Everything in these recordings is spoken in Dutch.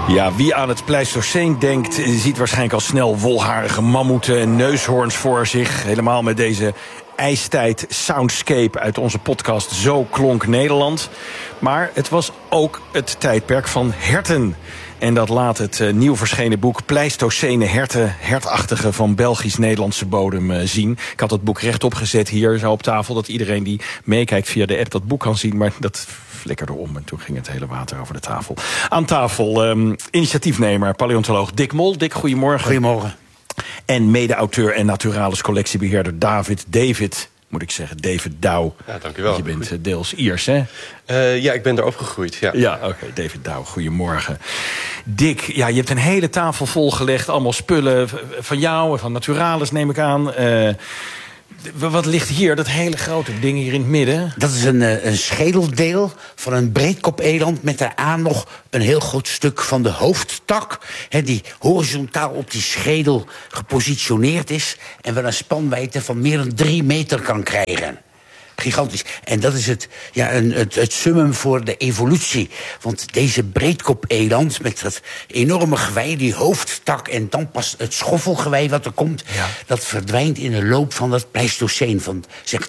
Ja, wie aan het Pleistoceen denkt, ziet waarschijnlijk al snel wolharige mammoeten en neushoorns voor zich. Helemaal met deze ijstijd soundscape uit onze podcast Zo klonk Nederland. Maar het was ook het tijdperk van herten. En dat laat het nieuw verschenen boek Pleistocene herten, hertachtige van Belgisch-Nederlandse bodem zien. Ik had het boek rechtop gezet hier zo op tafel, dat iedereen die meekijkt via de app dat boek kan zien. Maar dat flikkerde om en toen ging het hele water over de tafel. Aan tafel initiatiefnemer, paleontoloog Dick Mol. Dick, goedemorgen. Goedemorgen. En mede-auteur en naturalis collectiebeheerder David Douw. Ja, dank u wel. Je bent deels Iers, hè? Ja, ik ben daar opgegroeid, ja. Ja, oké. David Douw, goedemorgen. Dick, ja, je hebt een hele tafel volgelegd. Allemaal spullen van jou, van naturalis neem ik aan. Wat ligt hier, dat hele grote ding hier in het midden? Dat is een schedeldeel van een breedkopeland met daaraan nog een heel groot stuk van de hoofdtak, die horizontaal op die schedel gepositioneerd is en wel een spanwijdte van meer dan 3 meter kan krijgen. Gigantisch. En dat is het summum voor de evolutie. Want deze breedkopeland met dat enorme gewei, die hoofdtak en dan pas het schoffelgewei wat er komt, ja, dat verdwijnt in de loop van dat Pleistoceen. Van zeg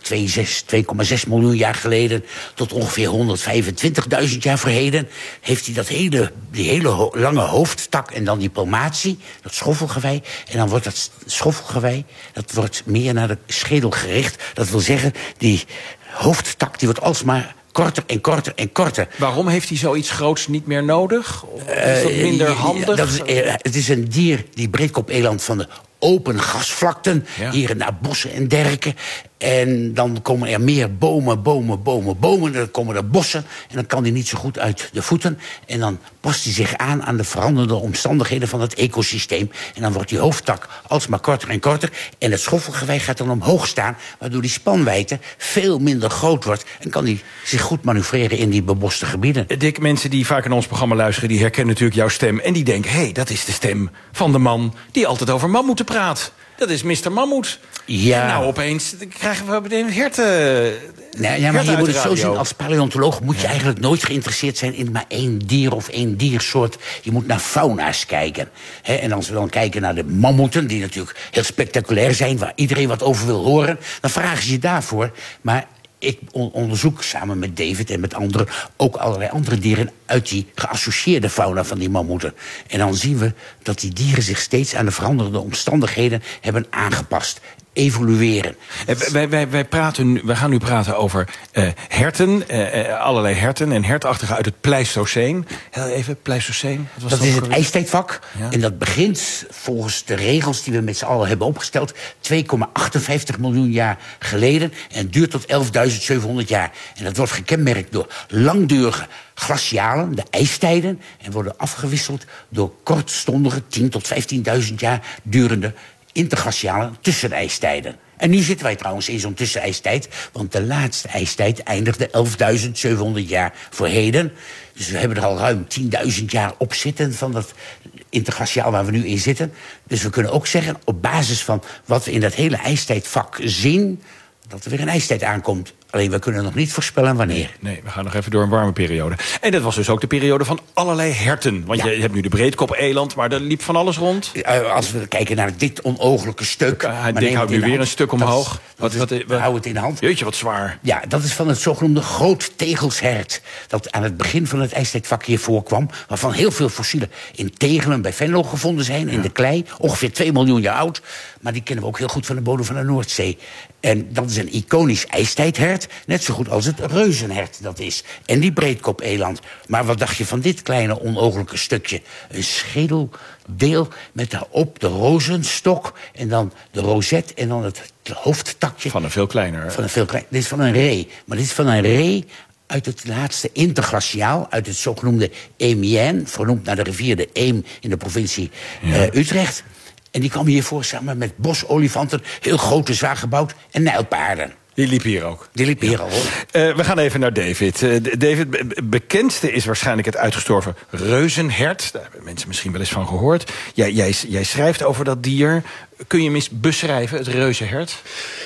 2,6 miljoen jaar geleden tot ongeveer 125.000 jaar voor heden heeft hij die hele lange hoofdtak en dan die palmatie, dat schoffelgewei. En dan wordt dat schoffelgewei, dat wordt meer naar de schedel gericht. Dat wil zeggen, die hoofdtak die wordt alsmaar korter en korter en korter. Waarom heeft hij zoiets groots niet meer nodig? Of is dat minder handig? Het is een dier, die breedkopeland, van de open gasvlakten, ja, hier en daar bossen en derken. En dan komen er meer bomen. Dan komen er bossen. En dan kan hij niet zo goed uit de voeten. En dan past hij zich aan de veranderende omstandigheden van het ecosysteem. En dan wordt die hoofdtak alsmaar korter en korter. En het schoffelgewei gaat dan omhoog staan, waardoor die spanwijdte veel minder groot wordt. En kan hij zich goed manoeuvreren in die beboste gebieden. Dick, mensen die vaak naar ons programma luisteren, die herkennen natuurlijk jouw stem. En die denken, hé, dat is de stem van de man die altijd over mammoeten praat. Dat is Mr. Mammoet. Ja. En nou opeens krijgen we meteen herten. Nee, ja, maar je moet het zo zien. Als paleontoloog moet je eigenlijk nooit geïnteresseerd zijn in maar één dier of één diersoort. Je moet naar fauna's kijken. En als we dan kijken naar de mammoeten, die natuurlijk heel spectaculair zijn, waar iedereen wat over wil horen, dan vragen ze je daarvoor. Maar ik onderzoek samen met David en met anderen ook allerlei andere dieren uit die geassocieerde fauna van die mammoeten. En dan zien we dat die dieren zich steeds aan de veranderende omstandigheden hebben aangepast. Evolueren. We gaan nu praten over herten, allerlei herten en hertachtige uit het Pleistoceen. Heel even, Pleistoceen. Dat is het ijstijdvak. Ja. En dat begint volgens de regels die we met z'n allen hebben opgesteld 2,58 miljoen jaar geleden en duurt tot 11.700 jaar. En dat wordt gekenmerkt door langdurige glacialen, de ijstijden, en worden afgewisseld door kortstondige 10.000 tot 15.000 jaar durende interglacialen tussenijstijden. En nu zitten wij trouwens in zo'n tussenijstijd, want de laatste ijstijd eindigde 11.700 jaar voor heden. Dus we hebben er al ruim 10.000 jaar op zitten van dat interglaciaal waar we nu in zitten. Dus we kunnen ook zeggen, op basis van wat we in dat hele ijstijdvak zien, dat er weer een ijstijd aankomt. Alleen we kunnen nog niet voorspellen wanneer. Nee, we gaan nog even door een warme periode. En dat was dus ook de periode van allerlei herten. Want je hebt nu de breedkopeland, maar er liep van alles rond. Als we kijken naar dit onooglijke stuk. Dick houdt nu weer een stuk omhoog. Hou het in de hand. Jeetje, wat zwaar. Ja, dat is van het zogenoemde groottegelshert. Dat aan het begin van het ijstijdvak hier voorkwam. Waarvan heel veel fossielen in Tegelen bij Venlo gevonden zijn. In de klei. Ongeveer 2 miljoen jaar oud. Maar die kennen we ook heel goed van de bodem van de Noordzee. En dat is een iconisch ijstijdhert. Net zo goed als het reuzenhert dat is. En die breedkopeland. Maar wat dacht je van dit kleine onooglijke stukje? Een schedeldeel met daarop de rozenstok. En dan de rozet en dan het hoofdtakje. Van een veel kleiner. Dit is van een ree. Maar dit is van een ree uit het laatste interglaciaal, uit het zogenoemde Eemien, vernoemd naar de rivier de Eem in de provincie Utrecht. En die kwam hiervoor samen met bosolifanten, heel grote, zwaar gebouwd, en nijlpaarden. Die liep hier ook. Die liep hier al. We gaan even naar David. David, bekendste is waarschijnlijk het uitgestorven reuzenhert. Daar hebben mensen misschien wel eens van gehoord. Jij schrijft over dat dier. Kun je hem eens beschrijven, het reuzenhert?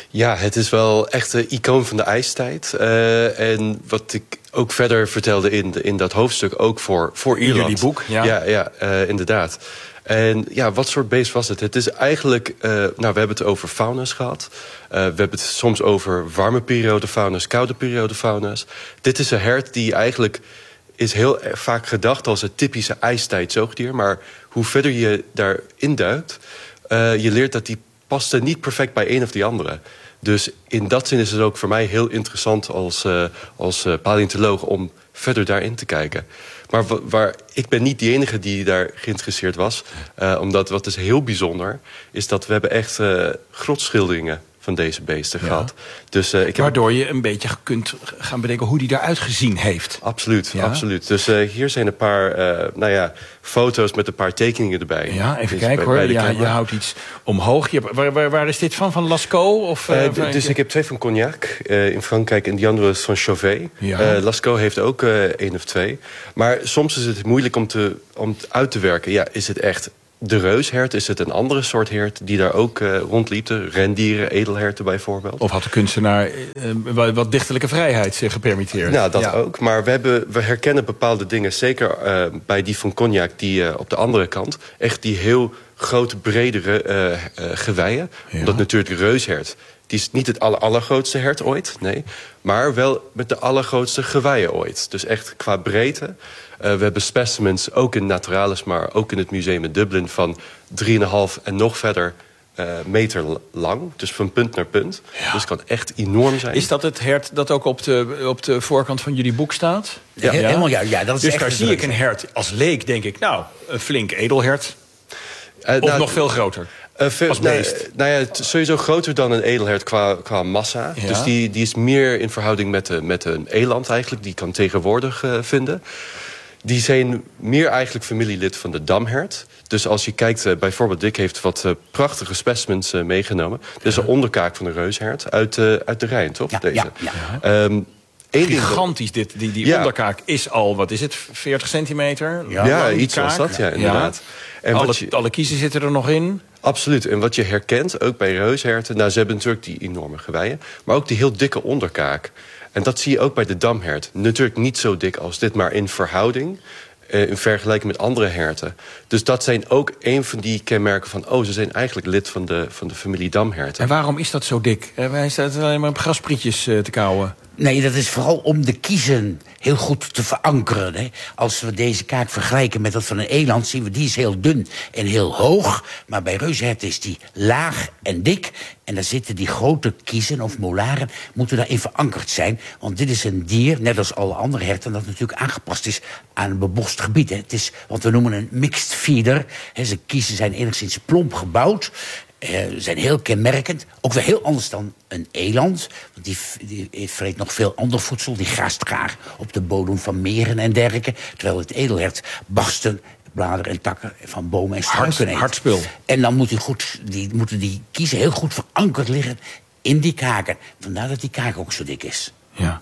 Ja, het is wel echt een icoon van de ijstijd. En wat ik ook verder vertelde in dat hoofdstuk, ook voor Ierland. Jullie boek, ja. Ja, inderdaad. En ja, wat soort beest was het? Het is eigenlijk, we hebben het over fauna's gehad. We hebben het soms over warme periodefauna's, koude periodefauna's. Dit is een hert die eigenlijk is heel vaak gedacht als een typische ijstijdzoogdier. Maar hoe verder je daarin duikt, je leert dat die paste niet perfect bij een of die andere. Dus in dat zin is het ook voor mij heel interessant als paleontoloog om verder daarin te kijken. Maar ik ben niet de enige die daar geïnteresseerd was. Omdat wat is heel bijzonder is dat we hebben echt grotschilderingen van deze beesten gehad. Dus, waardoor je een beetje kunt gaan bedenken hoe die eruit gezien heeft. Absoluut, ja? Absoluut. Dus hier zijn een paar foto's met een paar tekeningen erbij. Ja, even kijken hoor. Ja, je houdt iets omhoog. Waar is dit van? Van Lascaux? Dus ik heb 2 van Cognac in Frankrijk en die andere is van Chauvet. Ja. Lascaux heeft ook 1 of 2. Maar soms is het moeilijk om het uit te werken. Ja, is het echt de reushert? Is het een andere soort hert die daar ook rondliep? Rendieren, edelherten bijvoorbeeld. Of had de kunstenaar wat dichterlijke vrijheid zich gepermitteerd? Nou, dat ook. Maar we herkennen bepaalde dingen. Zeker bij die van Cognac, die op de andere kant. Echt die heel grote, bredere geweien. Ja. Omdat natuurlijk de reushert, die is niet het allergrootste hert ooit. Nee. Maar wel met de allergrootste geweien ooit. Dus echt qua breedte. We hebben specimens, ook in Naturalis, maar ook in het museum in Dublin, van 3,5 en nog verder meter lang. Dus van punt naar punt. Ja. Dus het kan echt enorm zijn. Is dat het hert dat ook op de voorkant van jullie boek staat? Ja, helemaal ja. Dat is dus echt daar zie ik een hert als leek, denk ik, een flink edelhert. Of nog veel groter? Als beest? Sowieso groter dan een edelhert qua massa. Ja. Dus die is meer in verhouding met een eland eigenlijk. Die kan tegenwoordig vinden. Die zijn meer eigenlijk familielid van de damhert. Dus als je kijkt, bijvoorbeeld Dick heeft wat prachtige specimens meegenomen. Dit is een onderkaak van een reushert uit de Rijn, toch? Ja, deze. Ja. Gigantisch, die onderkaak is al, wat is het, 40 centimeter? Ja, iets als dat, ja, inderdaad. En alle kiezen zitten er nog in? Absoluut. En wat je herkent, ook bij reusherten, ze hebben natuurlijk die enorme geweien, maar ook die heel dikke onderkaak. En dat zie je ook bij de damhert. Natuurlijk niet zo dik als dit, maar in verhouding, in vergelijking met andere herten. Dus dat zijn ook een van die kenmerken van, ze zijn eigenlijk lid van de familie damherten. En waarom is dat zo dik? Wij staan alleen maar op grasprietjes te kauwen. Nee, dat is vooral om de kiezen heel goed te verankeren. Hè. Als we deze kaak vergelijken met dat van een eland, zien we die is heel dun en heel hoog. Maar bij reuzenherten is die laag en dik. En daar zitten die grote kiezen of molaren, moeten daarin verankerd zijn. Want dit is een dier, net als alle andere herten, dat natuurlijk aangepast is aan een bebost gebied. Hè. Het is wat we noemen een mixed feeder. Hè, zijn kiezen zijn enigszins plomp gebouwd. Zijn heel kenmerkend. Ook weer heel anders dan een eland. Want die vreet nog veel ander voedsel. Die graast graag op de bodem van meren en dergelijke. Terwijl het edelhert barsten, bladeren en takken van bomen en struiken eet. Hardspul. En dan moeten die kiezen heel goed verankerd liggen in die kaken. Vandaar dat die kaak ook zo dik is. Ja.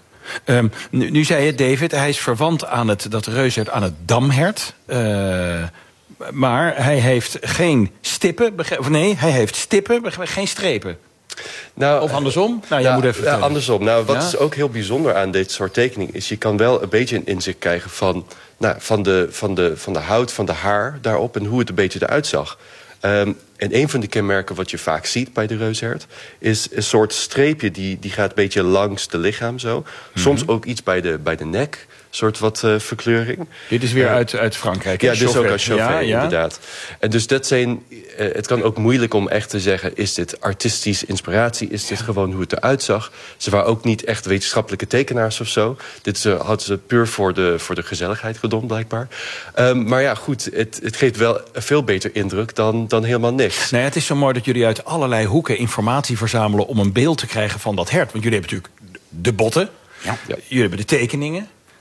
Nu zei je, David, hij is verwant aan dat reushert aan het damhert. Maar hij heeft geen stippen. Hij heeft stippen, geen strepen. Of andersom? Jij moet even vertellen. Andersom. Wat is ook heel bijzonder aan dit soort tekening is, je kan wel een beetje een inzicht krijgen van de huid, van de haar daarop en hoe het een beetje eruit zag. En een van de kenmerken wat je vaak ziet bij de reushert is een soort streepje die gaat een beetje langs de lichaam zo. Soms ook iets bij de nek. Soort wat verkleuring. Dit is weer uit Frankrijk. Ja, dus ook uit Chauvet, inderdaad. En dus dat zijn, het kan ook moeilijk om echt te zeggen, is dit artistische inspiratie? Is dit gewoon hoe het eruit zag? Ze waren ook niet echt wetenschappelijke tekenaars of zo. Dit hadden ze puur voor de gezelligheid gedaan, blijkbaar. Maar ja, goed, het geeft wel een veel beter indruk dan helemaal niks. Het is zo mooi dat jullie uit allerlei hoeken informatie verzamelen om een beeld te krijgen van dat hert. Want jullie hebben natuurlijk de botten. Ja. Jullie hebben de tekeningen.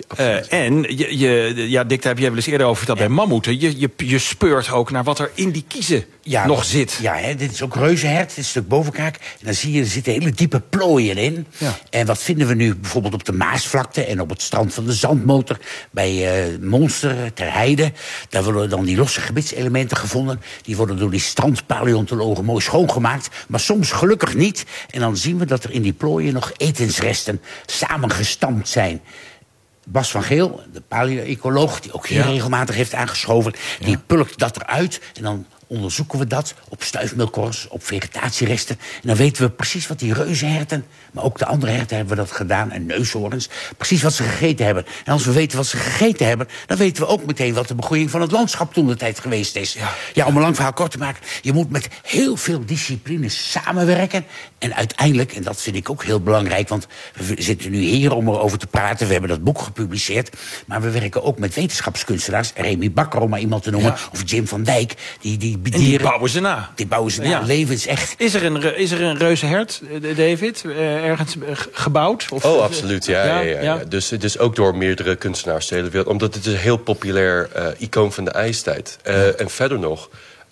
absoluut. En Dick, daar heb jij wel eens eerder over verteld bij mammoeten. Je speurt ook naar wat er in die kiezen nog zit. Ja, dit is ook reuzenhert, dit is een stuk bovenkaak. En dan zie je, er zitten hele diepe plooien in. Ja. En wat vinden we nu bijvoorbeeld op de Maasvlakte en op het strand van de Zandmotor, bij Monster, ter Heide. Daar worden dan die losse gebitselementen gevonden. Die worden door die strandpaleontologen mooi schoongemaakt. Maar soms gelukkig niet. En dan zien we dat er in die plooien nog etensresten samengestampt zijn. Bas van Geel, de paleo-ecoloog, die ook hier regelmatig heeft aangeschoven, die pulkt dat eruit en dan onderzoeken we dat op stuifmeelkorrels, op vegetatieresten. En dan weten we precies wat die reuzenherten, maar ook de andere herten hebben we dat gedaan, en neushoorns, precies wat ze gegeten hebben. En als we weten wat ze gegeten hebben, dan weten we ook meteen wat de begroeiing van het landschap toen de tijd geweest is. Ja, om een lang verhaal kort te maken, je moet met heel veel disciplines samenwerken. En uiteindelijk, en dat vind ik ook heel belangrijk, want we zitten nu hier om erover te praten, we hebben dat boek gepubliceerd, maar we werken ook met wetenschapskunstenaars, Remy Bakker, om maar iemand te noemen, of Jim van Dijk, die bouwen ze na. Die bouwen ze na, levensecht. Is er een reuzenhert, David, ergens gebouwd? Of, absoluut, ja. Dus ook door meerdere kunstenaars de hele wereld. Omdat het is een heel populair icoon van de ijstijd. En verder nog,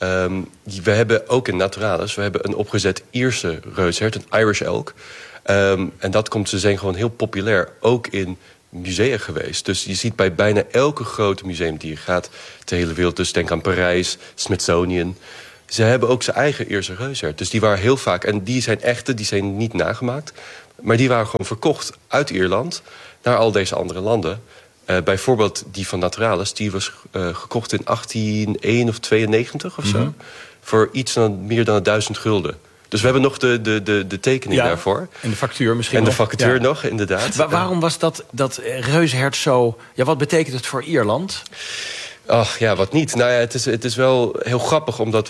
we hebben ook in Naturalis, we hebben een opgezet Ierse reuzenhert, een Irish elk. En ze zijn gewoon heel populair, ook in musea geweest. Dus je ziet bij bijna elke grote museum die je gaat ter hele wereld, dus denk aan Parijs, Smithsonian. Ze hebben ook zijn eigen Ierse reuzenhert. Dus die waren heel vaak, en die zijn echte, die zijn niet nagemaakt, maar die waren gewoon verkocht uit Ierland naar al deze andere landen. Bijvoorbeeld die van Naturalis, die was gekocht in 1891 of 92 of zo. Voor iets meer dan 1000 gulden. Dus we hebben nog de tekening daarvoor. En de factuur misschien en nog. En de factuur nog, inderdaad. Waarom was dat reuzenhert zo... Ja, wat betekent het voor Ierland? Ach ja, wat niet. Nou ja, het is wel heel grappig, omdat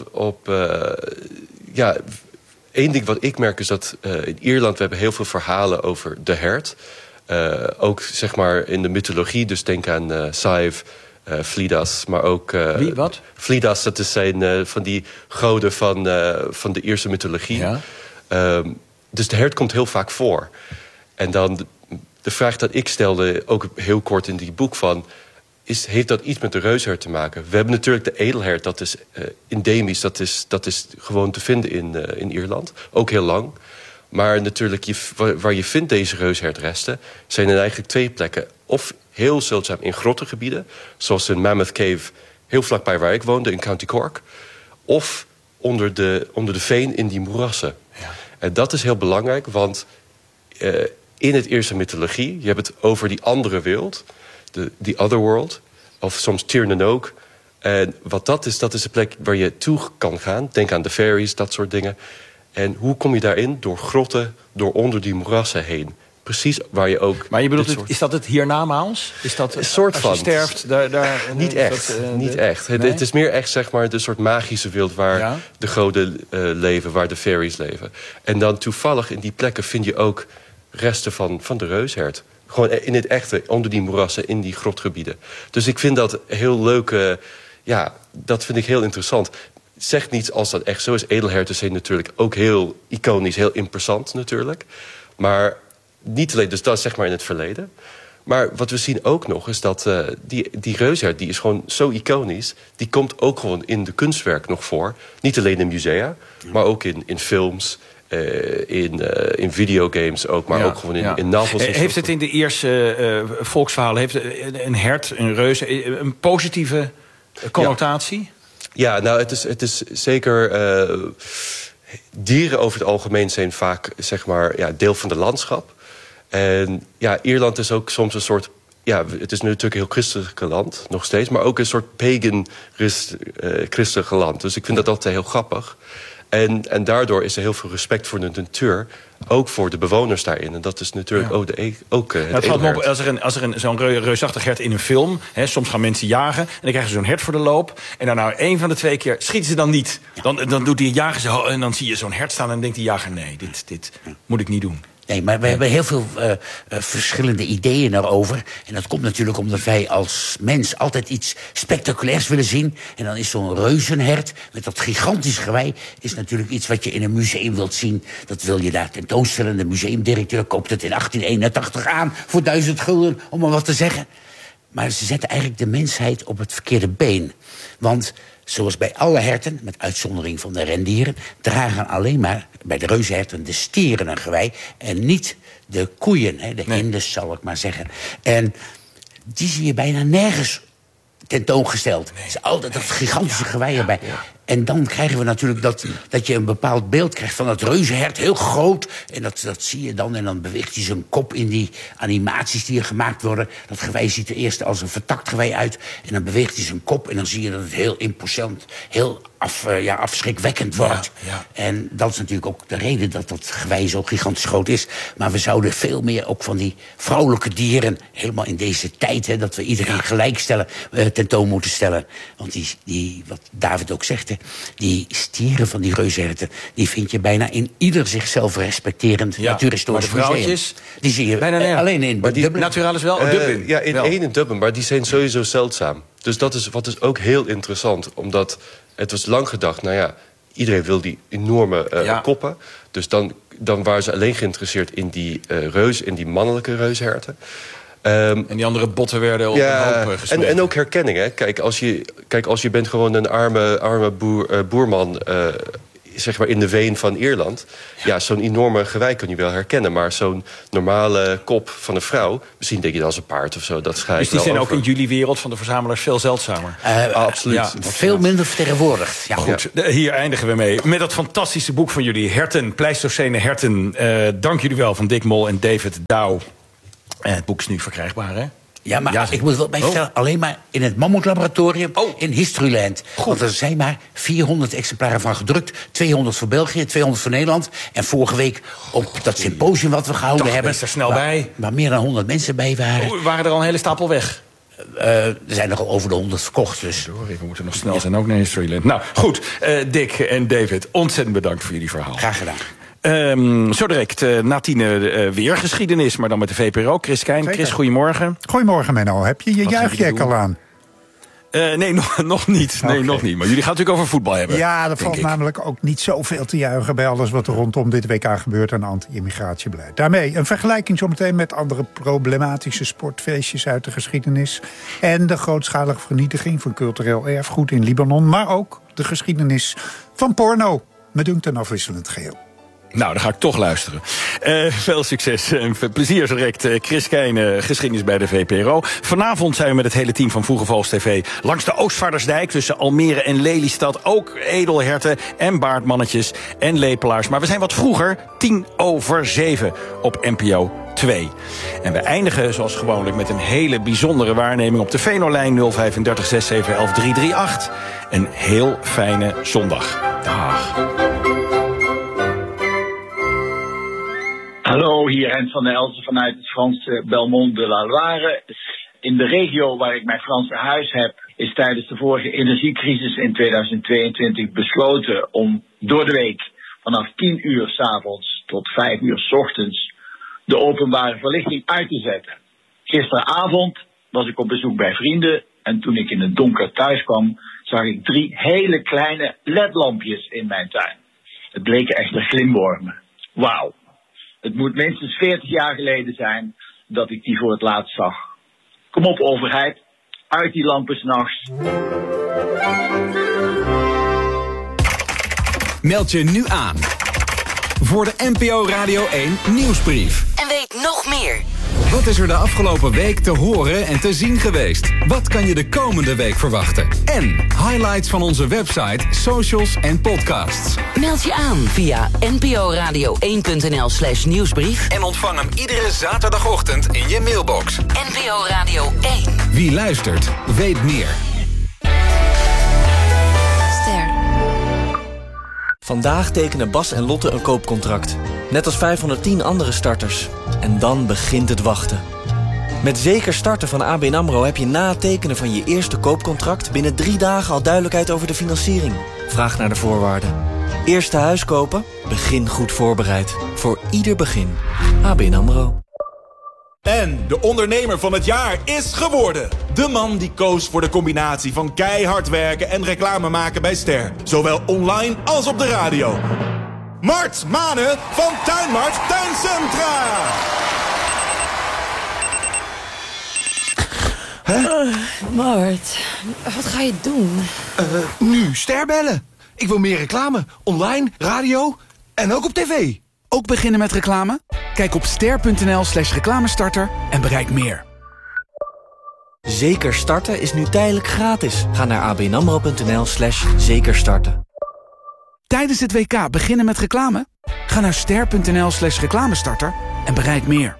één ding wat ik merk is dat in Ierland, we hebben heel veel verhalen over de hert. Ook zeg maar in de mythologie, dus denk aan Saif, Flidas, maar ook... Wie, wat? Flidas, dat zijn van die goden van de Ierse mythologie. Ja. Dus de hert komt heel vaak voor. En dan de vraag dat ik stelde, ook heel kort in die boek van... heeft dat iets met de reuzenhert te maken? We hebben natuurlijk de edelhert, dat is endemisch. Dat is gewoon te vinden in Ierland. Ook heel lang. Maar natuurlijk, waar je vindt deze reuzenhertresten zijn er eigenlijk twee plekken. Of heel zeldzaam in grottengebieden, zoals in Mammoth Cave, heel vlakbij waar ik woonde, in County Cork. Of onder de veen in die moerassen. Ja. En dat is heel belangrijk, want in het Ierse mythologie, je hebt het over die andere wereld, the other world, of soms Tir na nog. En wat dat is de plek waar je toe kan gaan. Denk aan de fairies, dat soort dingen. En hoe kom je daarin? Door grotten, door onder die moerassen heen. Precies waar je ook... Maar je bedoelt, is dat het hiernamaals? Is dat een soort van... Als je sterft, daar niet echt. Niet echt. Nee? Het is meer echt, zeg maar, de soort magische wereld waar de goden leven, waar de fairies leven. En dan toevallig in die plekken vind je ook resten van de reuzenhert. Gewoon in het echte, onder die moerassen, in die grotgebieden. Dus ik vind dat heel leuk... dat vind ik heel interessant. Zegt niets als dat echt zo is. Edelherten zijn natuurlijk ook heel iconisch, heel imposant natuurlijk. Maar niet alleen, dus dat is zeg maar in het verleden. Maar wat we zien ook nog is dat die reuzenhert, die is gewoon zo iconisch. Die komt ook gewoon in de kunstwerk nog voor. Niet alleen in musea, maar ook in films, in videogames ook, maar ook gewoon in novels. Heeft het in de Ierse volksverhalen, heeft een hert, een reus, een positieve connotatie? Ja, nou, het is zeker... dieren over het algemeen zijn vaak, zeg maar, deel van het landschap. En Ierland is ook soms een soort... het is natuurlijk een heel christelijk land, nog steeds... maar ook een soort pagan christelijk land. Dus ik vind dat altijd heel grappig. En daardoor is er heel veel respect voor de natuur. Ook voor de bewoners daarin. En dat is natuurlijk ook het valt me op, als er zo'n reusachtig hert in een film... soms gaan mensen jagen en dan krijgen ze zo'n hert voor de loop... en dan één van de 2 keer schieten ze dan niet. Dan doet die jager ze en dan zie je zo'n hert staan... en dan denkt die jager, nee, dit moet ik niet doen. Nee, maar we hebben heel veel verschillende ideeën erover. En dat komt natuurlijk omdat wij als mens altijd iets spectaculairs willen zien. En dan is zo'n reuzenhert met dat gigantische gewei is natuurlijk iets wat je in een museum wilt zien. Dat wil je daar tentoonstellen. De museumdirecteur koopt het in 1881 aan voor 1000 gulden, om maar wat te zeggen. Maar ze zetten eigenlijk de mensheid op het verkeerde been. Want zoals bij alle herten, met uitzondering van de rendieren, dragen alleen maar bij de reuzenherten de stieren een gewei en niet de koeien, de hindes zal ik maar zeggen. En die zie je bijna nergens tentoongesteld. Er is altijd dat gigantische gewei erbij. En dan krijgen we natuurlijk dat je een bepaald beeld krijgt van dat reuzenhert, heel groot. En dat zie je dan, en dan beweegt hij zijn kop in die animaties die er gemaakt worden. Dat gewei ziet er eerst als een vertakt gewei uit. En dan beweegt hij zijn kop en dan zie je dat het heel imposant, heel afschrikwekkend wordt. Ja. En dat is natuurlijk ook de reden dat dat gewei zo gigantisch groot is. Maar we zouden veel meer ook van die vrouwelijke dieren, helemaal in deze tijd, dat we iedereen gelijkstellen, tentoon moeten stellen. Want die, wat David ook zegt, die stieren van die reuzenherten, die vind je bijna in ieder zichzelf respecterend natuurhistorisch museum. Die zie je bijna alleen in Dublin. Naturalis wel? Dublin. Ja, in Dublin, maar die zijn sowieso zeldzaam. Dus dat is wat is ook heel interessant, omdat het was lang gedacht, iedereen wil die enorme koppen. Dus dan waren ze alleen geïnteresseerd in die in die mannelijke reusherten. En die andere botten werden op een hoop gesmeten. En ook herkenning, hè. Kijk, als je bent gewoon een arme boerman, zeg maar in de veen van Ierland. Ja, zo'n enorme gewei kun je wel herkennen. Maar zo'n normale kop van een vrouw, misschien denk je dat als een paard of zo. Dat schijnt. Dus die zijn ook in jullie wereld van de verzamelaars veel zeldzamer? Absoluut. Ja, veel minder vertegenwoordigd. Ja. Goed, hier eindigen we mee. Met dat fantastische boek van jullie, Herten, Pleistocene herten. Dank jullie wel, van Dick Mol en David Douw. Het boek is nu verkrijgbaar, hè? Ja, maar ik moet wel bijstellen, alleen maar in het Mammoetlaboratorium in Historyland. Goed. Want er zijn maar 400 exemplaren van gedrukt. 200 voor België, 200 voor Nederland. En vorige week op dat symposium wat we gehouden hebben, er snel bij. Waar meer dan 100 mensen bij waren. Waren er al een hele stapel weg? Er zijn nog over de 100 verkocht. Dus. Sorry, we moeten nog snel zijn, ook naar Historyland. Nou, goed. Dick en David, ontzettend bedankt voor jullie verhaal. Graag gedaan. Zo direct na 10 weer geschiedenis, maar dan met de VPRO. Chris Keijn. Chris, goedemorgen. Goedemorgen, Menno. Heb je je juichjack al aan? Nee, nog niet. Nee, nog niet. Maar jullie gaan natuurlijk over voetbal hebben. Ja, er valt namelijk ook niet zoveel te juichen bij alles wat er rondom dit WK gebeurt aan anti-immigratiebeleid. Daarmee een vergelijking zometeen met andere problematische sportfeestjes uit de geschiedenis. En de grootschalige vernietiging van cultureel erfgoed in Libanon. Maar ook de geschiedenis van porno. Me dunkt een afwisselend geheel. Nou, dan ga ik toch luisteren. Veel succes en plezier zo direct. Chris Keijn, geschiedenis bij de VPRO. Vanavond zijn we met het hele team van Vroege Vogels TV langs de Oostvaardersdijk tussen Almere en Lelystad. Ook edelherten en baardmannetjes en lepelaars. Maar we zijn wat vroeger, 6:50 op NPO 2. En we eindigen zoals gewoonlijk met een hele bijzondere waarneming op de Venolijn 035 6711 338. Een heel fijne zondag. Dag. Hallo, hier Rens van der Elzen vanuit het Franse Belmont de la Loire. In de regio waar ik mijn Franse huis heb, is tijdens de vorige energiecrisis in 2022 besloten om door de week vanaf 10 uur 's avonds tot 5 uur 's ochtends de openbare verlichting uit te zetten. Gisteravond was ik op bezoek bij vrienden en toen ik in het donker thuis kwam, zag ik 3 hele kleine ledlampjes in mijn tuin. Het bleken echter glimwormen. Wauw. Het moet minstens 40 jaar geleden zijn dat ik die voor het laatst zag. Kom op, overheid. Uit die lampen 's nachts. Meld je nu aan voor de NPO Radio 1 nieuwsbrief. En weet nog meer. Wat is er de afgelopen week te horen en te zien geweest? Wat kan je de komende week verwachten? En highlights van onze website, socials en podcasts. Meld je aan via nporadio1.nl/nieuwsbrief. En ontvang hem iedere zaterdagochtend in je mailbox. NPO Radio 1. Wie luistert, weet meer. Vandaag tekenen Bas en Lotte een koopcontract. Net als 510 andere starters. En dan begint het wachten. Met Zeker Starten van ABN AMRO heb je na het tekenen van je eerste koopcontract binnen 3 dagen al duidelijkheid over de financiering. Vraag naar de voorwaarden. Eerste huis kopen? Begin goed voorbereid. Voor ieder begin. ABN AMRO. En de ondernemer van het jaar is geworden. De man die koos voor de combinatie van keihard werken en reclame maken bij Ster. Zowel online als op de radio. Mart Manen van Tuinmart Tuincentra. Mart, wat ga je doen? Nu Ster bellen. Ik wil meer reclame. Online, radio en ook op tv. Ook beginnen met reclame? Kijk op ster.nl/reclamestarter en bereik meer. Zeker starten is nu tijdelijk gratis. Ga naar abnamro.nl/zekerstarten. Tijdens het WK beginnen met reclame? Ga naar ster.nl/reclamestarter en bereik meer.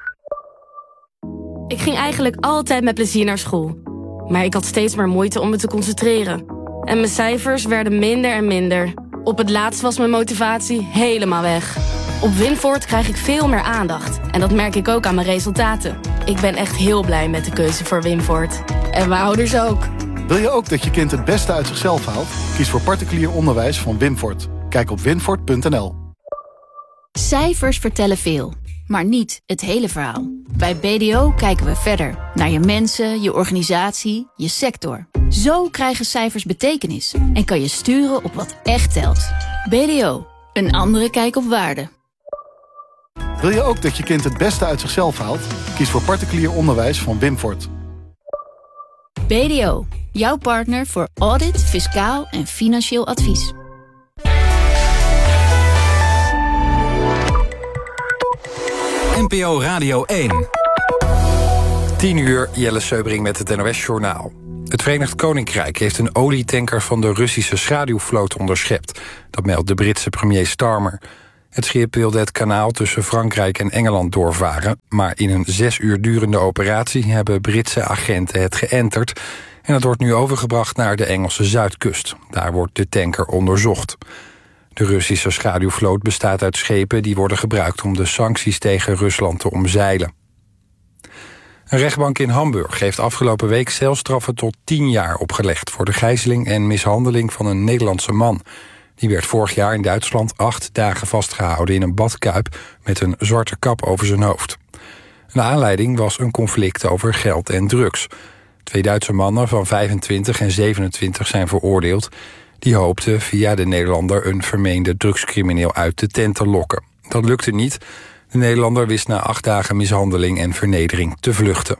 Ik ging eigenlijk altijd met plezier naar school. Maar ik had steeds meer moeite om me te concentreren. En mijn cijfers werden minder en minder. Op het laatst was mijn motivatie helemaal weg. Op Winvoort krijg ik veel meer aandacht. En dat merk ik ook aan mijn resultaten. Ik ben echt heel blij met de keuze voor Winvoort. En mijn ouders ook. Wil je ook dat je kind het beste uit zichzelf haalt? Kies voor particulier onderwijs van Winvoort. Kijk op winvoort.nl. Cijfers vertellen veel, maar niet het hele verhaal. Bij BDO kijken we verder. Naar je mensen, je organisatie, je sector. Zo krijgen cijfers betekenis. En kan je sturen op wat echt telt. BDO. Een andere kijk op waarde. Wil je ook dat je kind het beste uit zichzelf haalt? Kies voor particulier onderwijs van Winvoort. BDO. Jouw partner voor audit, fiscaal en financieel advies. NPO Radio 1. 10 uur, Jelle Seubring met het NOS-journaal. Het Verenigd Koninkrijk heeft een olietanker van de Russische schaduwvloot onderschept. Dat meldt de Britse premier Starmer. Het schip wilde het kanaal tussen Frankrijk en Engeland doorvaren, maar in een 6 uur durende operatie hebben Britse agenten het geënterd en het wordt nu overgebracht naar de Engelse zuidkust. Daar wordt de tanker onderzocht. De Russische schaduwvloot bestaat uit schepen die worden gebruikt om de sancties tegen Rusland te omzeilen. Een rechtbank in Hamburg heeft afgelopen week celstraffen tot 10 jaar opgelegd voor de gijzeling en mishandeling van een Nederlandse man. Die werd vorig jaar in Duitsland 8 dagen vastgehouden in een badkuip met een zwarte kap over zijn hoofd. De aanleiding was een conflict over geld en drugs. 2 Duitse mannen van 25 en 27 zijn veroordeeld. Die hoopten via de Nederlander een vermeende drugscrimineel uit de tent te lokken. Dat lukte niet. De Nederlander wist na 8 dagen mishandeling en vernedering te vluchten.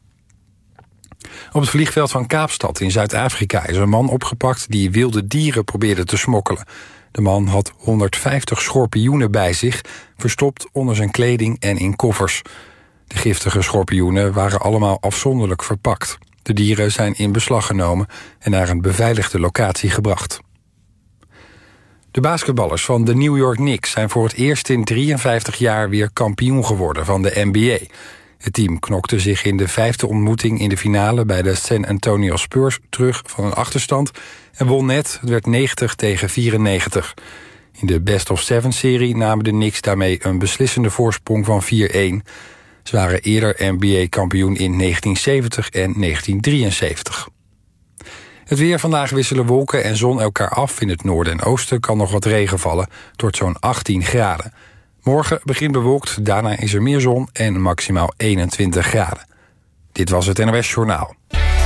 Op het vliegveld van Kaapstad in Zuid-Afrika is een man opgepakt die wilde dieren probeerde te smokkelen. De man had 150 schorpioenen bij zich, verstopt onder zijn kleding en in koffers. De giftige schorpioenen waren allemaal afzonderlijk verpakt. De dieren zijn in beslag genomen en naar een beveiligde locatie gebracht. De basketballers van de New York Knicks zijn voor het eerst in 53 jaar weer kampioen geworden van de NBA. Het team knokte zich in de 5e ontmoeting in de finale bij de San Antonio Spurs terug van een achterstand en won net. Het werd 90-94. In de best-of-7-serie namen de Knicks daarmee een beslissende voorsprong van 4-1. Ze waren eerder NBA-kampioen in 1970 en 1973. Het weer: vandaag wisselen wolken en zon elkaar af. In het noorden en oosten kan nog wat regen vallen. Het wordt zo'n 18 graden. Morgen begint bewolkt, daarna is er meer zon en maximaal 21 graden. Dit was het NOS Journaal.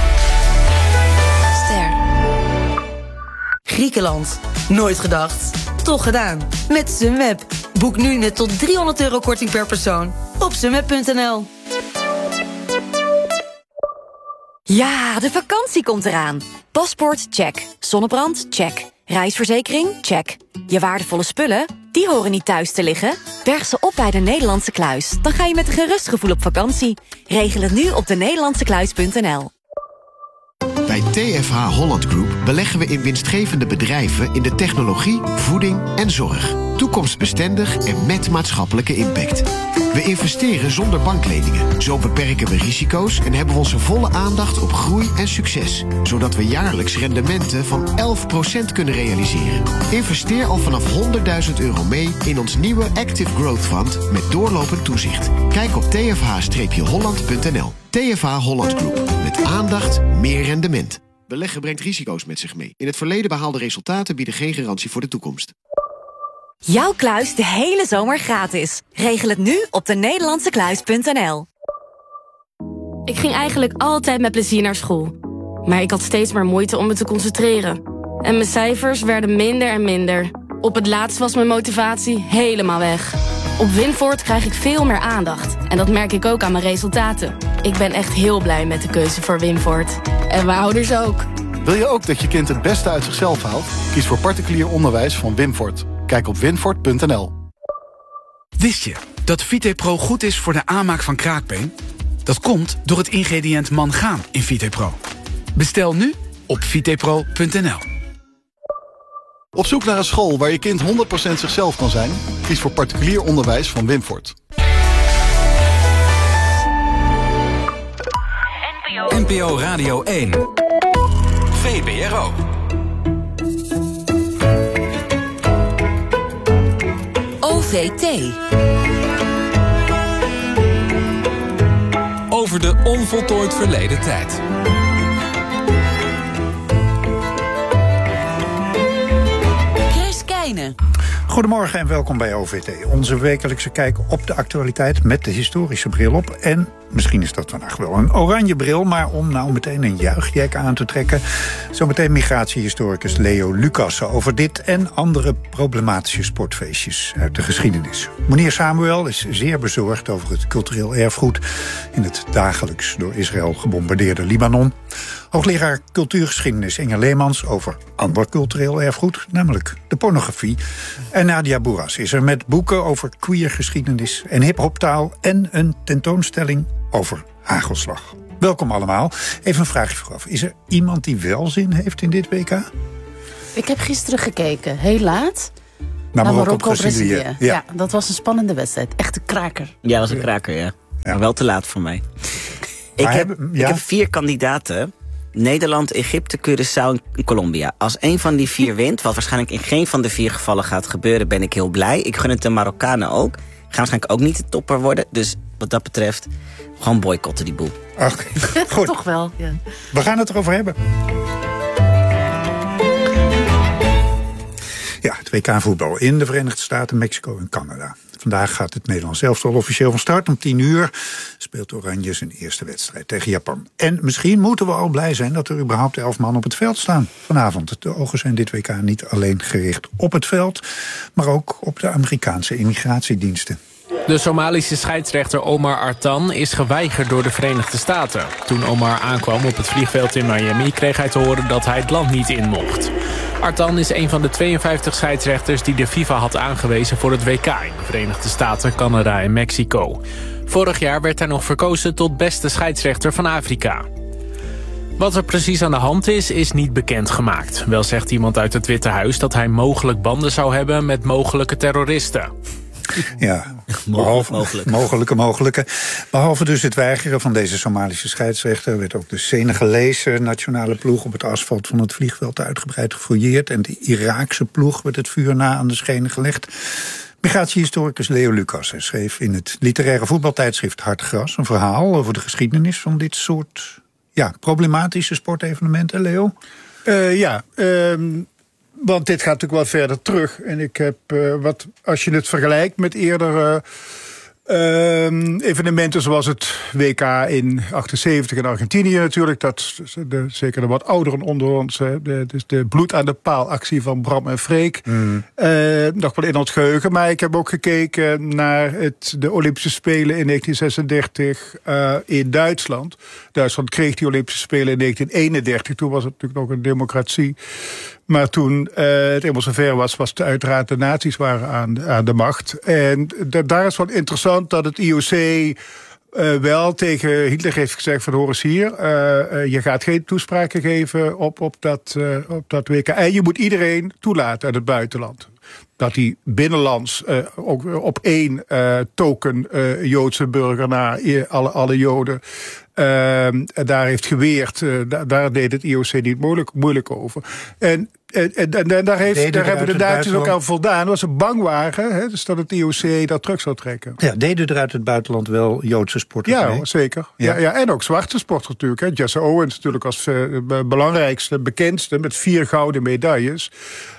Ster. Griekenland. Nooit gedacht. Toch gedaan. Met Sunweb. Boek nu net tot €300 korting per persoon op sunweb.nl. Ja, de vakantie komt eraan. Paspoort, check. Zonnebrand, check. Reisverzekering, check. Je waardevolle spullen, die horen niet thuis te liggen. Berg ze op bij de Nederlandse Kluis. Dan ga je met een gerust gevoel op vakantie. Regel het nu op denederlandsekluis.nl. Bij TFH Holland Group beleggen we in winstgevende bedrijven in de technologie, voeding en zorg. Toekomstbestendig en met maatschappelijke impact. We investeren zonder bankleningen. Zo beperken we risico's en hebben we onze volle aandacht op groei en succes. Zodat we jaarlijks rendementen van 11% kunnen realiseren. Investeer al vanaf €100.000 mee in ons nieuwe Active Growth Fund met doorlopend toezicht. Kijk op tfh-holland.nl. TFH Holland Group. Met aandacht, meer rendement. Beleggen brengt risico's met zich mee. In het verleden behaalde resultaten bieden geen garantie voor de toekomst. Jouw kluis de hele zomer gratis. Regel het nu op denederlandsekluis.nl. Ik ging eigenlijk altijd met plezier naar school. Maar ik had steeds maar moeite om me te concentreren. En mijn cijfers werden minder en minder. Op het laatst was mijn motivatie helemaal weg. Op Winvoort krijg ik veel meer aandacht. En dat merk ik ook aan mijn resultaten. Ik ben echt heel blij met de keuze voor Winvoort. En mijn ouders ook. Wil je ook dat je kind het beste uit zichzelf haalt? Kies voor particulier onderwijs van Winvoort. Kijk op winvoort.nl. Wist je dat VitePro goed is voor de aanmaak van kraakbeen? Dat komt door het ingrediënt mangaan in VitePro. Bestel nu op vitepro.nl. Op zoek naar een school waar je kind 100% zichzelf kan zijn? Kies voor particulier onderwijs van Winvoort. NPO Radio 1. VPRO. OVT. Over de onvoltooid verleden tijd. Chris Keijne. Goedemorgen en welkom bij OVT. Onze wekelijkse kijk op de actualiteit met de historische bril op. En misschien is dat vandaag wel een oranje bril, maar om nou meteen een juichjack aan te trekken. Zometeen migratiehistoricus Leo Lucassen over dit en andere problematische sportfeestjes uit de geschiedenis. Meneer Samuel is zeer bezorgd over het cultureel erfgoed in het dagelijks door Israël gebombardeerde Libanon. Hoogleraar cultuurgeschiedenis Inge Leemans over ander cultureel erfgoed, namelijk de pornografie. En Nadia Boeras is er met boeken over queergeschiedenis en hiphoptaal en een tentoonstelling over hagelslag. Welkom allemaal. Even een vraagje vooraf. Is er iemand die wel zin heeft in dit WK? Ik heb gisteren gekeken, heel laat. Naar Marokko-Brazilië. Ja, dat was een spannende wedstrijd. Echt een kraker. Ja, dat was een kraker, ja. Maar wel te laat voor mij. Ik heb 4 kandidaten. Nederland, Egypte, Curaçao en Colombia. Als een van die 4 wint, wat waarschijnlijk in geen van de 4 gevallen gaat gebeuren, ben ik heel blij. Ik gun het de Marokkanen ook. Gaan waarschijnlijk ook niet de topper worden. Dus wat dat betreft, gewoon boycotten die boel. Ach, goed. Toch wel, ja. We gaan het erover hebben. Ja, het WK voetbal in de Verenigde Staten, Mexico en Canada. Vandaag gaat het Nederlands elftal officieel van start. Om 10:00 speelt Oranje zijn eerste wedstrijd tegen Japan. En misschien moeten we al blij zijn dat er überhaupt 11 man op het veld staan vanavond. De ogen zijn dit WK niet alleen gericht op het veld, maar ook op de Amerikaanse immigratiediensten. De Somalische scheidsrechter Omar Artan is geweigerd door de Verenigde Staten. Toen Omar aankwam op het vliegveld in Miami kreeg hij te horen dat hij het land niet in mocht. Artan is een van de 52 scheidsrechters die de FIFA had aangewezen voor het WK in de Verenigde Staten, Canada en Mexico. Vorig jaar werd hij nog verkozen tot beste scheidsrechter van Afrika. Wat er precies aan de hand is niet bekendgemaakt. Wel zegt iemand uit het Witte Huis dat hij mogelijk banden zou hebben met mogelijke terroristen. Ja, mogelijke. Behalve dus het weigeren van deze Somalische scheidsrechter werd ook de Senegalese nationale ploeg op het asfalt van het vliegveld uitgebreid gefouilleerd. En de Iraakse ploeg werd het vuur na aan de schenen gelegd. Migratiehistoricus Leo Lucassen schreef in het literaire voetbaltijdschrift Hartgras een verhaal over de geschiedenis van dit soort problematische sportevenementen, Leo. Want dit gaat natuurlijk wel verder terug. En ik heb als je het vergelijkt met eerdere evenementen zoals het WK in 78 in Argentinië natuurlijk. Dat zeker de wat ouderen onder ons. Dus de bloed aan de paal actie van Bram en Freek. Nog wel in ons geheugen. Maar ik heb ook gekeken naar de Olympische Spelen in 1936 in Duitsland. Duitsland kreeg die Olympische Spelen in 1931. Toen was het natuurlijk nog een democratie. Maar toen het eenmaal zover was het uiteraard de nazi's waren aan de macht. En daar is wel interessant dat het IOC wel tegen Hitler heeft gezegd van hoor eens hier, je gaat geen toespraken geven op dat WK. En je moet iedereen toelaten uit het buitenland. Dat hij binnenlands ook op 1 token Joodse burger na alle Joden daar heeft geweerd. Daar deed het IOC niet moeilijk over. En daar hebben de Duitsers ook aan voldaan. Dat ze bang waren dus dat het IOC dat terug zou trekken. Ja, deden er uit het buitenland wel Joodse sporters mee? Ja, zeker. Ja, en ook zwarte sporters natuurlijk. Jesse Owens natuurlijk als belangrijkste, bekendste met 4 gouden medailles.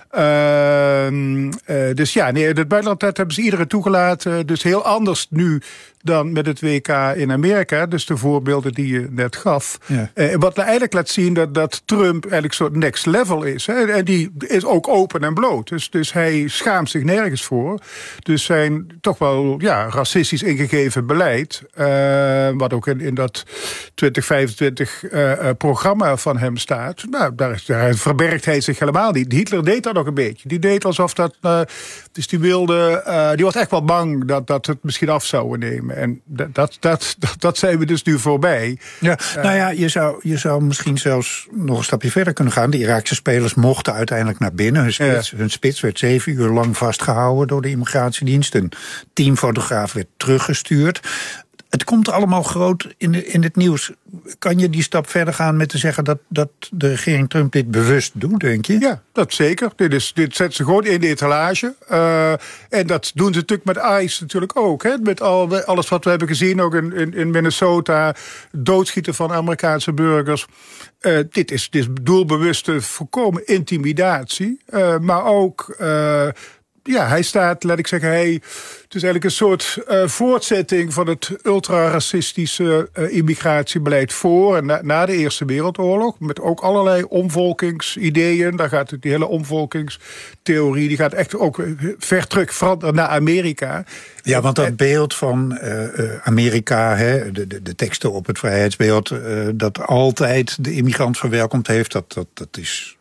Dus ja, nee, het buitenland hebben ze iedereen toegelaten. Dus heel anders nu dan met het WK in Amerika. Dus de voorbeelden die je net gaf. Ja. Wat eigenlijk laat zien dat Trump eigenlijk soort next level is. Hè? En die is ook open en bloot. Dus hij schaamt zich nergens voor. Dus zijn toch wel racistisch ingegeven beleid. Wat ook in dat 2025 programma van hem staat. Nou, daar verbergt hij zich helemaal niet. Hitler deed dat nog een beetje. Die deed alsof dat... dus die was echt wel bang dat het misschien af zouden nemen. En dat zijn we dus nu voorbij. Ja, nou ja, je zou misschien zelfs nog een stapje verder kunnen gaan. De Iraakse spelers mochten uiteindelijk naar binnen. Hun spits werd 7 uur lang vastgehouden door de immigratiedienst. Een teamfotograaf werd teruggestuurd. Het komt allemaal groot in het nieuws. Kan je die stap verder gaan met te zeggen dat de regering Trump dit bewust doet, denk je? Ja, dat zeker. Dit zet ze gewoon in de etalage. En dat doen ze natuurlijk met ICE natuurlijk ook. Hè? Met alles wat we hebben gezien, ook in Minnesota. Doodschieten van Amerikaanse burgers. Dit is doelbewuste voorkomen intimidatie. Maar ook... hij staat, laat ik zeggen, het is eigenlijk een soort voortzetting van het ultra-racistische immigratiebeleid voor en na de Eerste Wereldoorlog. Met ook allerlei omvolkingsideeën. Daar gaat die hele omvolkingstheorie, die gaat echt ook ver terug naar Amerika. Ja, want dat beeld van Amerika, de teksten op het vrijheidsbeeld, dat altijd de immigrant verwelkomd heeft, dat is...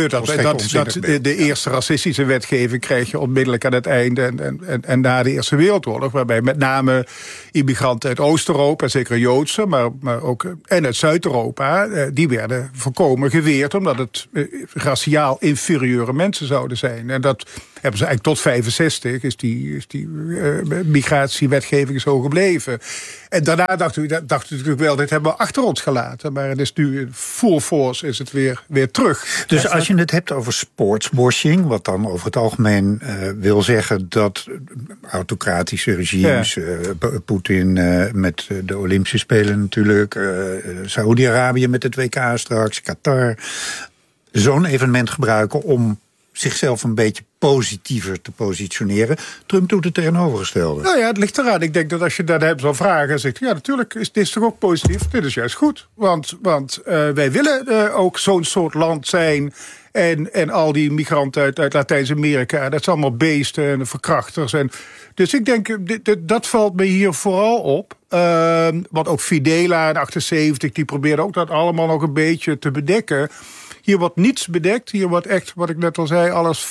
De eerste racistische wetgeving krijg je onmiddellijk aan het einde en na de Eerste Wereldoorlog, waarbij met name immigranten uit Oost-Europa, zeker Joodse, maar ook en uit Zuid-Europa, die werden volkomen geweerd omdat het raciaal inferieure mensen zouden zijn. En dat hebben ze eigenlijk tot 65 is die migratiewetgeving zo gebleven. En daarna dacht u natuurlijk wel, dit hebben we achter ons gelaten. Maar het is nu full force is het weer terug. Dus als je het hebt over sportswashing, wat dan over het algemeen wil zeggen dat autocratische regimes, Poetin met de Olympische Spelen natuurlijk, Saoedi-Arabië met het WK straks, Qatar, zo'n evenement gebruiken om zichzelf een beetje positiever te positioneren. Trump doet het tegenovergestelde. Nou ja, het ligt eraan. Ik denk dat als je dat hebt zal vragen en zegt, ja, natuurlijk is dit toch ook positief. Dit is juist goed. Want wij willen ook zo'n soort land zijn. En al die migranten uit Latijns-Amerika, dat zijn allemaal beesten en verkrachters. Dus ik denk, dat valt me hier vooral op. Want ook Fidela in 78, die probeerde ook dat allemaal nog een beetje te bedekken. Hier wordt niets bedekt. Hier wordt echt, wat ik net al zei, alles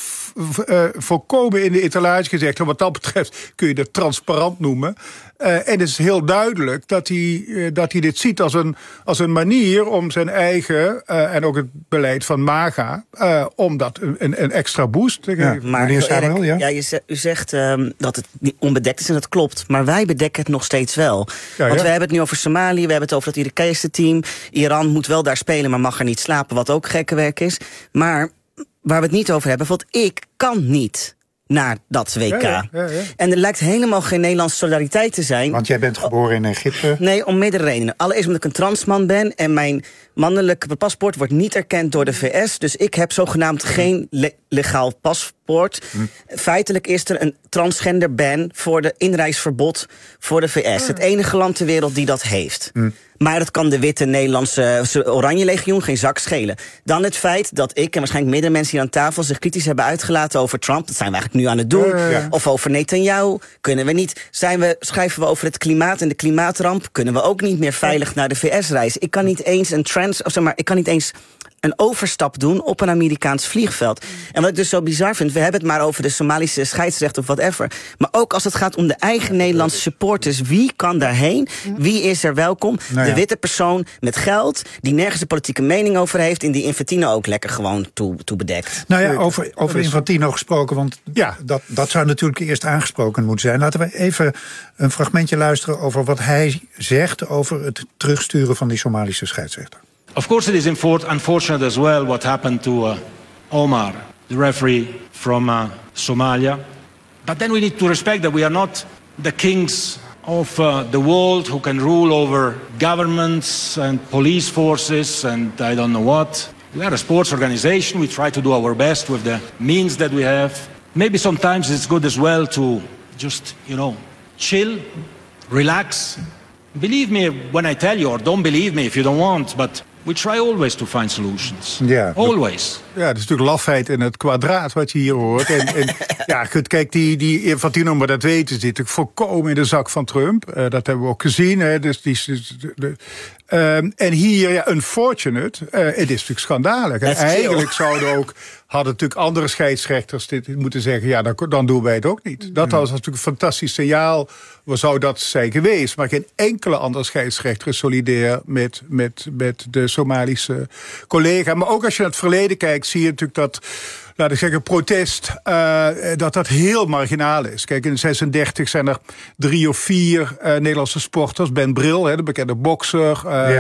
volkomen in de etalage gezegd. En wat dat betreft kun je dat transparant noemen. En het is heel duidelijk dat hij dit ziet als een manier om zijn eigen, en ook het beleid van MAGA, om dat een extra boost te geven. Maar u zegt dat het niet onbedekt is en dat klopt. Maar wij bedekken het nog steeds wel. Want we hebben het nu over Somalië, we hebben het over het Iraakse team. Iran moet wel daar spelen, maar mag er niet slapen, wat ook gekke werk is. Maar waar we het niet over hebben, want ik kan niet naar dat WK. Ja. En er lijkt helemaal geen Nederlandse solidariteit te zijn. Want jij bent geboren in Egypte? Nee, om meerdere redenen. Allereerst omdat ik een transman ben en mijn mannelijke paspoort wordt niet erkend door de VS. Dus ik heb zogenaamd geen legaal paspoort. Feitelijk is er een transgender ban voor de inreisverbod voor de VS. Het enige land ter wereld die dat heeft. Maar dat kan de witte Nederlandse Oranje Legioen geen zak schelen. Dan het feit dat ik en waarschijnlijk meerdere mensen hier aan tafel zich kritisch hebben uitgelaten over Trump. Dat zijn we eigenlijk nu aan het doen. Of over Netanyahu. Kunnen we niet. Schrijven we over het klimaat en de klimaatramp. Kunnen we ook niet meer veilig naar de VS reizen. Ik kan niet eens een overstap doen op een Amerikaans vliegveld. En wat ik dus zo bizar vind, we hebben het maar over de Somalische scheidsrechter of whatever. Maar ook als het gaat om de eigen Nederlandse supporters, wie kan daarheen? Wie is er welkom? De witte persoon met geld, die nergens een politieke mening over heeft en die Infantino ook lekker gewoon toe bedekt. Nou ja, over Infantino gesproken, want dat zou natuurlijk eerst aangesproken moeten zijn. Laten we even een fragmentje luisteren over wat hij zegt over het terugsturen van die Somalische scheidsrechter. Of course, it is unfortunate as well what happened to Omar, the referee from Somalia. But then we need to respect that we are not the kings of the world who can rule over governments and police forces and I don't know what. We are a sports organization. We try to do our best with the means that we have. Maybe sometimes it's good as well to just, chill, relax. Believe me when I tell you, or don't believe me if you don't want, but we try always to find solutions. Ja, always. Ja, dat is natuurlijk lafheid in het kwadraat wat je hier hoort. En ja, goed, kijk, die Infantino, maar dat weten, zit natuurlijk volkomen in de zak van Trump. Dat hebben we ook gezien. Hè. En hier, unfortunate, het is natuurlijk schandalig. En eigenlijk hadden natuurlijk andere scheidsrechters dit moeten zeggen, ja, dan doen wij het ook niet. Dat was natuurlijk een fantastisch signaal. Wat zou dat zijn geweest? Maar geen enkele andere scheidsrechter is solidair met de Somalische collega. Maar ook als je naar het verleden kijkt, zie je natuurlijk dat, laat ik zeggen, protest, dat heel marginaal is. Kijk, in 1936 zijn er 3 of 4 Nederlandse sporters. Ben Bril, de bekende bokser.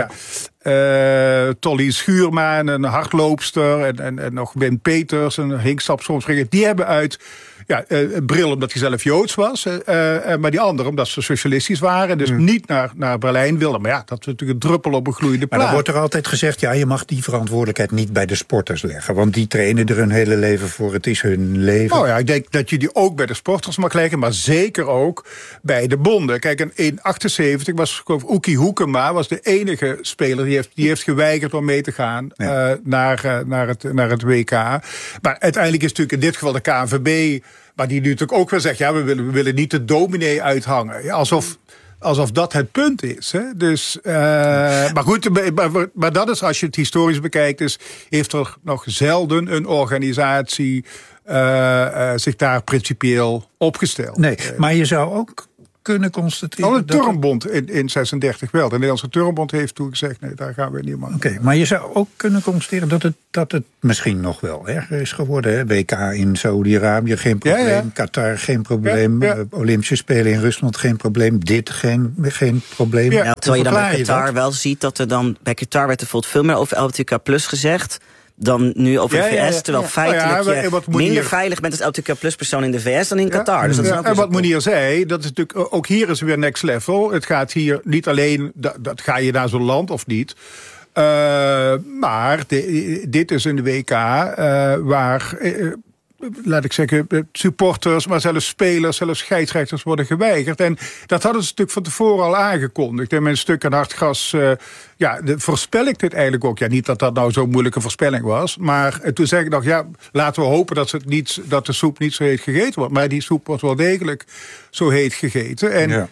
Tolly Schuurman, een hardloopster. En nog Wim Peters, een hinkstapsprong. Die hebben uit Bril omdat hij zelf Joods was. Maar die anderen omdat ze socialistisch waren. Dus niet naar Berlijn wilden. Maar ja, dat is natuurlijk een druppel op een gloeiende plaat. Maar dan wordt er altijd gezegd, ja, je mag die verantwoordelijkheid niet bij de sporters leggen. Want die trainen er hun hele leven voor. Het is hun leven. Nou ja, ik denk dat je die ook bij de sporters mag leggen. Maar zeker ook bij de bonden. Kijk, in 1978 was Oeki Hoekema was de enige speler die heeft geweigerd om mee te gaan naar het WK. Maar uiteindelijk is natuurlijk in dit geval de KNVB, maar die nu natuurlijk ook wel zegt, ja, we willen niet de dominee uithangen. Ja, alsof dat het punt is. Hè? Dus, maar goed, maar dat is, als je het historisch bekijkt, dus heeft er nog zelden een organisatie zich daar principieel opgesteld. Nee, maar je zou ook kunnen constateren. De Turnbond in 36 wel. De Nederlandse Turnbond heeft toen gezegd, nee, daar gaan we niet meer. Oké, maar je zou ook kunnen constateren dat het misschien nog wel erger is geworden. Hè? WK in Saudi-Arabië, geen probleem. Ja. Qatar, geen probleem. Ja. Olympische Spelen in Rusland, geen probleem. Dit, geen probleem. Ja, terwijl je dan bij Qatar wel ziet dat er dan, bij Qatar werd er bijvoorbeeld veel meer over LGBTQ+ gezegd dan nu over de VS, terwijl feitelijk je minder veilig bent als LGBTQ+ persoon in de VS dan in Qatar. Dus dat is ook en wat Mounir zei, dat is natuurlijk ook hier is weer next level. Het gaat hier niet alleen, dat ga je naar zo'n land of niet. Maar dit is een WK waar, laat ik zeggen, supporters, maar zelfs spelers, zelfs scheidsrechters worden geweigerd. En dat hadden ze natuurlijk van tevoren al aangekondigd. En met een stuk aan Hartgas voorspel ik dit eigenlijk ook. Ja, niet dat dat nou zo'n moeilijke voorspelling was. Maar toen zei ik nog, ja, laten we hopen dat de soep niet zo heet gegeten wordt. Maar die soep wordt wel degelijk zo heet gegeten. En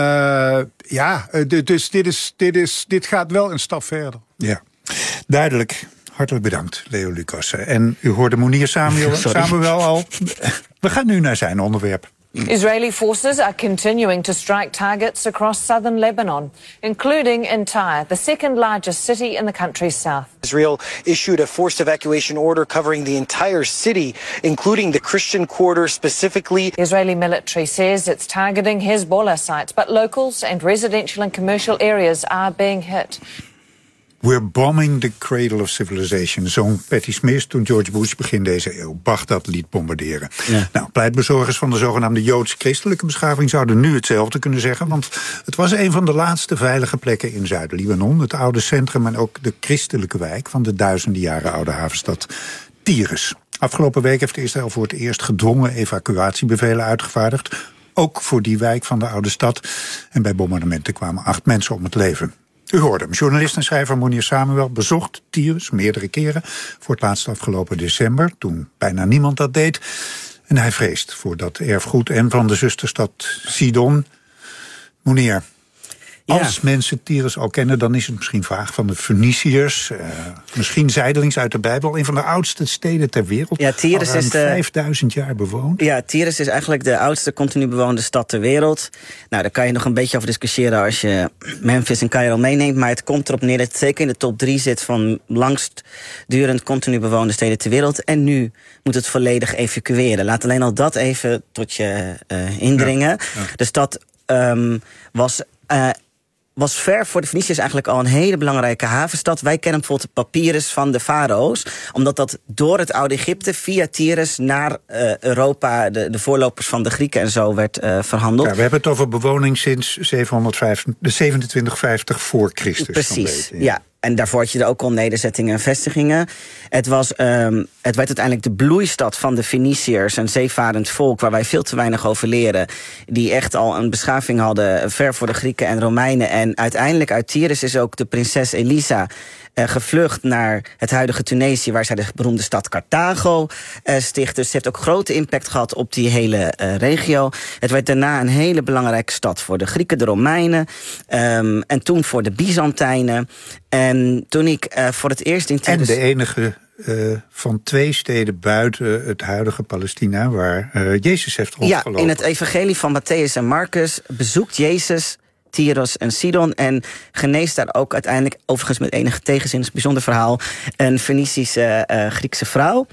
dus dit gaat wel een stap verder. Ja, duidelijk. Hartelijk bedankt, Leo Lucassen. En u hoorde Mounir Samuel al. We gaan nu naar zijn onderwerp. Israeli forces are continuing to strike targets across southern Lebanon, including in Tyre, the second largest city in the country's south. Israel issued a forced evacuation order covering the entire city, including the Christian quarter specifically. The Israeli military says it's targeting Hezbollah sites, but locals and residential and commercial areas are being hit. We're bombing the cradle of civilization, zong Patti Smith toen George Bush begin deze eeuw Bagdad liet bombarderen. Ja. Nou, pleitbezorgers van de zogenaamde Joods-christelijke beschaving zouden nu hetzelfde kunnen zeggen, want het was een van de laatste veilige plekken in Zuid-Libanon, het oude centrum en ook de christelijke wijk van de duizenden jaren oude havenstad Tyrus. Afgelopen week heeft Israël voor het eerst gedwongen evacuatiebevelen uitgevaardigd, ook voor die wijk van de oude stad. En bij bombardementen kwamen 8 mensen om het leven. U hoorde hem. Journalist en schrijver Mounir Samuel bezocht Tyrus meerdere keren voor het laatst afgelopen december, toen bijna niemand dat deed. En hij vreest voor dat erfgoed en van de zusterstad Sidon. Mounir, als mensen Tyrus al kennen, dan is het misschien vaag van de Feniciërs. Misschien zijdelings uit de Bijbel. Een van de oudste steden ter wereld. Ja, Tyrus is 5000 jaar bewoond. Ja, Tyrus is eigenlijk de oudste continu bewoonde stad ter wereld. Nou, daar kan je nog een beetje over discussiëren als je Memphis en Cairo meeneemt. Maar het komt erop neer dat het zeker in de top 3 zit van langstdurend continu bewoonde steden ter wereld. En nu moet het volledig evacueren. Laat alleen al dat even tot je indringen. Ja. De stad was ver voor de Feniciërs eigenlijk al een hele belangrijke havenstad. Wij kennen bijvoorbeeld de papyrus van de farao's, omdat dat door het oude Egypte via Tyrus naar Europa, de voorlopers van de Grieken en zo, werd verhandeld. Ja, we hebben het over bewoning sinds 2750 voor Christus. Precies, ja. En daarvoor had je er ook al nederzettingen en vestigingen. Het werd uiteindelijk de bloeistad van de Feniciërs, een zeevarend volk waar wij veel te weinig over leren. Die echt al een beschaving hadden ver voor de Grieken en Romeinen. En uiteindelijk uit Tyrus is ook de prinses Elisa gevlucht naar het huidige Tunesië, waar zij de beroemde stad Carthago sticht. Dus het heeft ook grote impact gehad op die hele regio. Het werd daarna een hele belangrijke stad voor de Grieken, de Romeinen. En toen voor de Byzantijnen. En toen ik voor het eerst in Tyrus... En de enige van 2 steden buiten het huidige Palestina waar Jezus heeft rondgelopen. Ja, in het evangelie van Matthäus en Marcus bezoekt Jezus Tyrus en Sidon en geneest daar ook uiteindelijk, overigens met enige tegenzin, is een bijzonder verhaal, een Fenicische Griekse vrouw.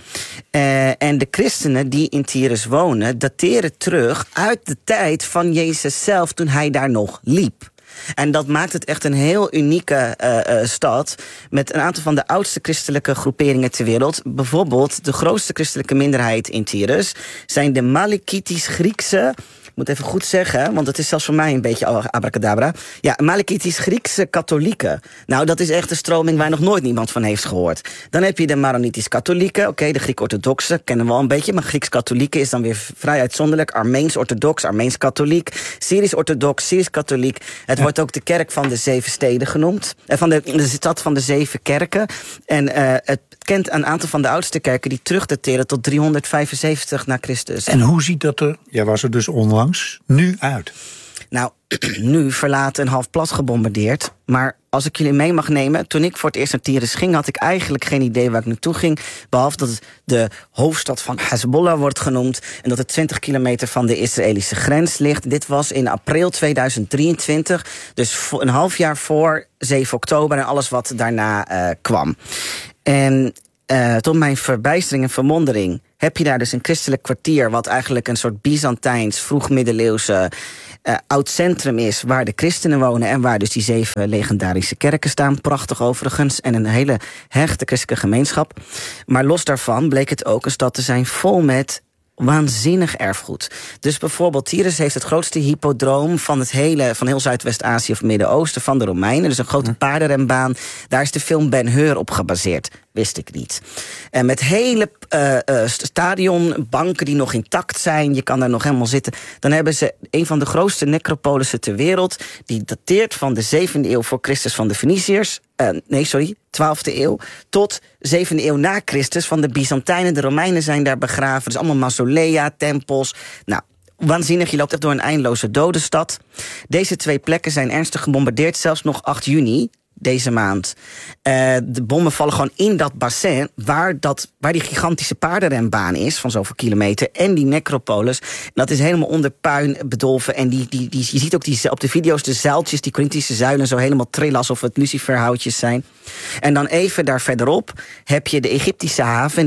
En de christenen die in Tyrus wonen dateren terug uit de tijd van Jezus zelf toen hij daar nog liep. En dat maakt het echt een heel unieke stad met een aantal van de oudste christelijke groeperingen ter wereld. Bijvoorbeeld de grootste christelijke minderheid in Tyrus zijn de Malikitisch-Griekse... Ik moet even goed zeggen, want het is zelfs voor mij een beetje abracadabra. Ja, Malikitisch-Griekse katholieken. Nou, dat is echt een stroming waar nog nooit niemand van heeft gehoord. Dan heb je de Maronitisch-katholieken. Oké, de Griek-orthodoxe kennen we al een beetje, maar Grieks-katholieken is dan weer vrij uitzonderlijk. Armeens-orthodox, Armeens-katholiek, Syrisch-orthodox, Syrisch-katholiek. Het wordt ook de kerk van de 7 steden genoemd. Van de stad van de 7 kerken. En het kent een aantal van de oudste kerken die terugdateren tot 375 na Christus. En hoe ziet dat er, jij was er dus onlangs, nu uit? Nou, nu verlaten en half plat gebombardeerd. Maar als ik jullie mee mag nemen, toen ik voor het eerst naar Tyrus ging, had ik eigenlijk geen idee waar ik naartoe ging. Behalve dat het de hoofdstad van Hezbollah wordt genoemd en dat het 20 kilometer van de Israëlische grens ligt. Dit was in april 2023, dus een half jaar voor 7 oktober en alles wat daarna kwam. En tot mijn verbijstering en verwondering heb je daar dus een christelijk kwartier, wat eigenlijk een soort Byzantijns, vroeg-middeleeuwse oud centrum is, waar de christenen wonen en waar dus die 7 legendarische kerken staan. Prachtig overigens en een hele hechte christelijke gemeenschap. Maar los daarvan bleek het ook een stad te zijn vol met waanzinnig erfgoed. Dus bijvoorbeeld Tyrus heeft het grootste hippodroom van heel Zuidwest-Azië of Midden-Oosten van de Romeinen. Dus een grote paardenrenbaan. Daar is de film Ben-Hur op gebaseerd. Wist ik niet. En met hele stadionbanken die nog intact zijn. Je kan daar nog helemaal zitten. Dan hebben ze een van de grootste necropolissen ter wereld. Die dateert van de 7e eeuw voor Christus van de Feniciërs. 12e eeuw. Tot 7e eeuw na Christus van de Byzantijnen. De Romeinen zijn daar begraven. Dus allemaal mausolea, tempels. Nou, waanzinnig, je loopt echt door een eindeloze dodenstad. Deze 2 plekken zijn ernstig gebombardeerd. Zelfs nog 8 juni. Deze maand. De bommen vallen gewoon in dat bassin waar die gigantische paardenrenbaan is van zoveel kilometer en die necropolis. En dat is helemaal onder puin bedolven. En je ziet ook op de video's de zuiltjes, die Corinthische zuilen zo helemaal trillen alsof het luciferhoutjes zijn. En dan even daar verderop heb je de Egyptische haven.